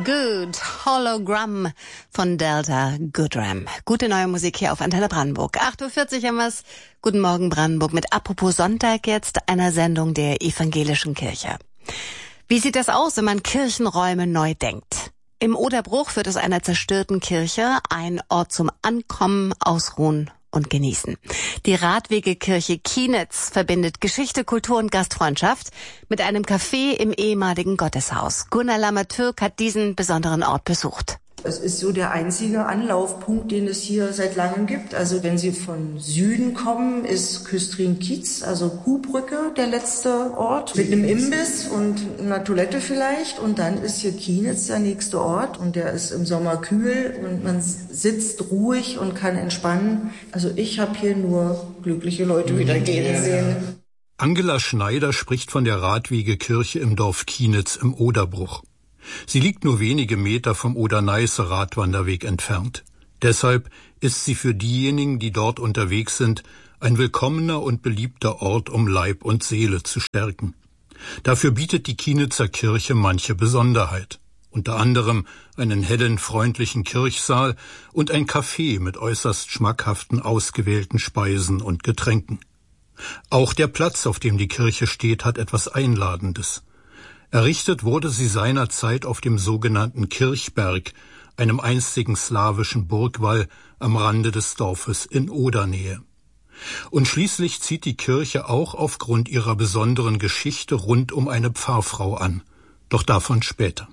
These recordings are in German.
Good Hologram von Delta Goodram. Gute neue Musik hier auf Antenne Brandenburg. 8:40 Uhr haben wir's. Guten Morgen Brandenburg mit Apropos Sonntag jetzt, einer Sendung der Evangelischen Kirche. Wie sieht das aus, wenn man Kirchenräume neu denkt? Im Oderbruch wird aus einer zerstörten Kirche ein Ort zum Ankommen, Ausruhen und Genießen. Die Radwegekirche Kienitz verbindet Geschichte, Kultur und Gastfreundschaft mit einem Café im ehemaligen Gotteshaus. Gunnar Lammertürk hat diesen besonderen Ort besucht. Es ist so der einzige Anlaufpunkt, den es hier seit langem gibt. Also wenn Sie von Süden kommen, ist Küstrin-Kietz, also Kuhbrücke, der letzte Ort. Mit einem Imbiss und einer Toilette vielleicht. Und dann ist hier Kienitz der nächste Ort. Und der ist im Sommer kühl und man sitzt ruhig und kann entspannen. Also ich habe hier nur glückliche Leute wieder gehen sehen. Angela Schneider spricht von der Radwegekirche im Dorf Kienitz im Oderbruch. Sie liegt nur wenige Meter vom Oder-Neiße Radwanderweg entfernt. Deshalb ist sie für diejenigen, die dort unterwegs sind, ein willkommener und beliebter Ort, um Leib und Seele zu stärken. Dafür bietet die Kienitzer Kirche manche Besonderheit. Unter anderem einen hellen, freundlichen Kirchsaal und ein Café mit äußerst schmackhaften, ausgewählten Speisen und Getränken. Auch der Platz, auf dem die Kirche steht, hat etwas Einladendes. Errichtet wurde sie seinerzeit auf dem sogenannten Kirchberg, einem einstigen slawischen Burgwall am Rande des Dorfes in Odernähe. Und schließlich zieht die Kirche auch aufgrund ihrer besonderen Geschichte rund um eine Pfarrfrau an. Doch davon später.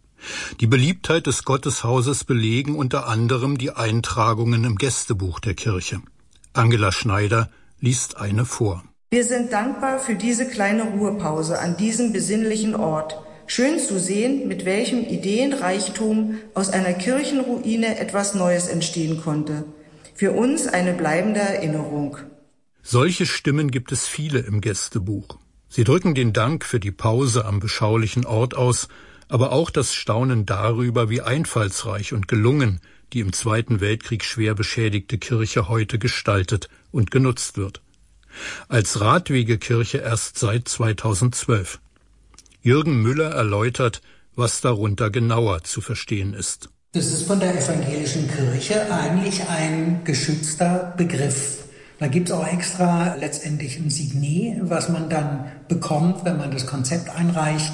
Die Beliebtheit des Gotteshauses belegen unter anderem die Eintragungen im Gästebuch der Kirche. Angela Schneider liest eine vor. Wir sind dankbar für diese kleine Ruhepause an diesem besinnlichen Ort. Schön zu sehen, mit welchem Ideenreichtum aus einer Kirchenruine etwas Neues entstehen konnte. Für uns eine bleibende Erinnerung. Solche Stimmen gibt es viele im Gästebuch. Sie drücken den Dank für die Pause am beschaulichen Ort aus, aber auch das Staunen darüber, wie einfallsreich und gelungen die im Zweiten Weltkrieg schwer beschädigte Kirche heute gestaltet und genutzt wird. Als Radwegekirche erst seit 2012. Jürgen Müller erläutert, was darunter genauer zu verstehen ist. Das ist von der evangelischen Kirche eigentlich ein geschützter Begriff. Da gibt es auch extra letztendlich ein Signet, was man dann bekommt, wenn man das Konzept einreicht,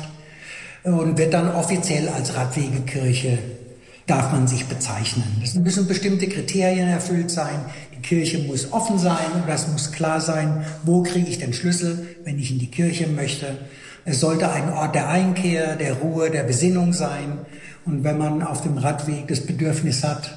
und wird dann offiziell als Radwegekirche, darf man sich bezeichnen. Es müssen bestimmte Kriterien erfüllt sein. Die Kirche muss offen sein und das muss klar sein, wo kriege ich den Schlüssel, wenn ich in die Kirche möchte. Es sollte ein Ort der Einkehr, der Ruhe, der Besinnung sein. Und wenn man auf dem Radweg das Bedürfnis hat,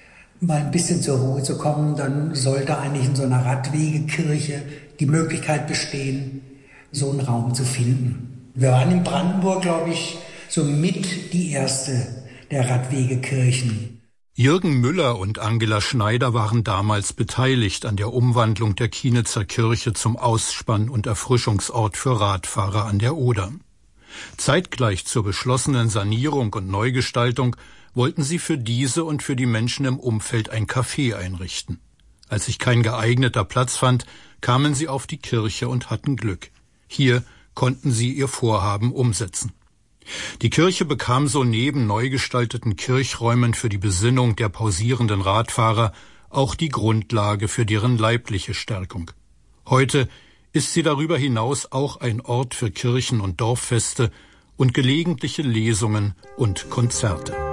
mal ein bisschen zur Ruhe zu kommen, dann sollte eigentlich in so einer Radwegekirche die Möglichkeit bestehen, so einen Raum zu finden. Wir waren in Brandenburg, glaube ich, so mit die erste der Radwegekirchen. Jürgen Müller und Angela Schneider waren damals beteiligt an der Umwandlung der Kienitzer Kirche zum Ausspann- und Erfrischungsort für Radfahrer an der Oder. Zeitgleich zur beschlossenen Sanierung und Neugestaltung wollten sie für diese und für die Menschen im Umfeld ein Café einrichten. Als sich kein geeigneter Platz fand, kamen sie auf die Kirche und hatten Glück. Hier konnten sie ihr Vorhaben umsetzen. Die Kirche bekam so neben neu gestalteten Kirchräumen für die Besinnung der pausierenden Radfahrer auch die Grundlage für deren leibliche Stärkung. Heute ist sie darüber hinaus auch ein Ort für Kirchen- und Dorffeste und gelegentliche Lesungen und Konzerte.